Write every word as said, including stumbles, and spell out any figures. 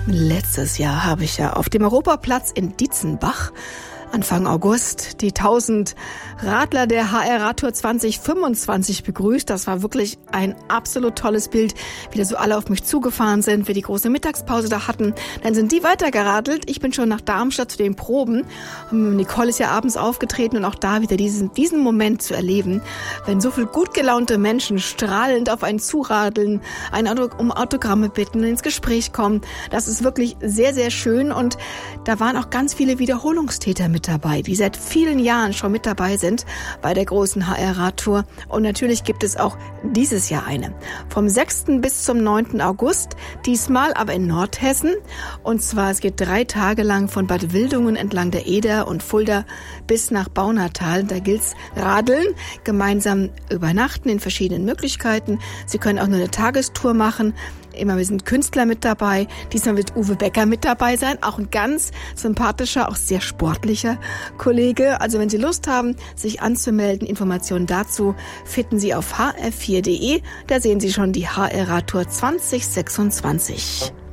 Letztes Jahr habe ich ja auf dem Europaplatz in Dietzenbach Anfang August die tausend Radler der H R Radtour zwanzig fünfundzwanzig begrüßt. Das war wirklich ein absolut tolles Bild, wie da so alle auf mich zugefahren sind, wir die große Mittagspause da hatten. Dann sind die weitergeradelt. Ich bin schon nach Darmstadt zu den Proben. Nicole ist ja abends aufgetreten und auch da wieder diesen, diesen Moment zu erleben, wenn so viel gut gelaunte Menschen strahlend auf einen zuradeln, ein Auto, um Autogramme bitten, ins Gespräch kommen. Das ist wirklich sehr, sehr schön und da waren auch ganz viele Wiederholungstäter mit dabei, die seit vielen Jahren schon mit dabei sind bei der großen H R Radtour. Und natürlich gibt es auch dieses Jahr eine. Vom sechsten bis zum neunten August, diesmal aber in Nordhessen. Und zwar, es geht drei Tage lang von Bad Wildungen entlang der Eder und Fulda bis nach Baunatal. Da gilt's Radeln, gemeinsam übernachten in verschiedenen Möglichkeiten. Sie können auch nur eine Tagestour machen. Immer, wir sind Künstler mit dabei. Diesmal wird Uwe Becker mit dabei sein. Auch ein ganz sympathischer, auch sehr sportlicher Kollege. Also wenn Sie Lust haben, sich anzumelden, Informationen dazu finden Sie auf h r vier punkt d e. Da sehen Sie schon die H R Radtour zwanzig sechsundzwanzig.